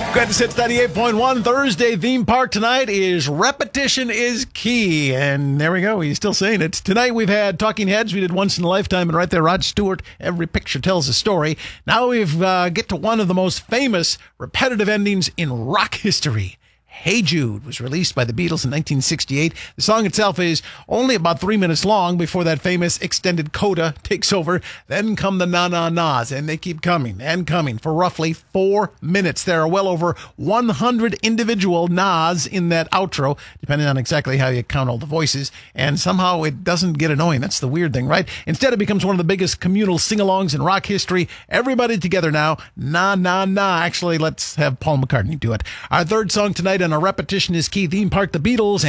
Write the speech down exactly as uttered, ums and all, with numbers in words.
Greatest Hits ninety-eight point one Thursday theme park tonight is Repetition is Key. And there we go. He's still saying it. Tonight we've had Talking Heads. We did Once in a Lifetime. And right there, Rod Stewart. Every picture tells a story. Now we've uh, get to one of the most famous repetitive endings in rock history. Hey Jude was released by the Beatles in nineteen sixty-eight. The song itself is only about three minutes long before that famous extended coda takes over. Then come the na-na-nas, and they keep coming and coming for roughly four minutes. There are well over one hundred individual nas in that outro, depending on exactly how you count all the voices, and somehow it doesn't get annoying. That's the weird thing, right? Instead, it becomes one of the biggest communal sing-alongs in rock history. Everybody together now, na-na-na. Actually, let's have Paul McCartney do it. Our third song tonight on a Repetition is Key theme park, the Beatles.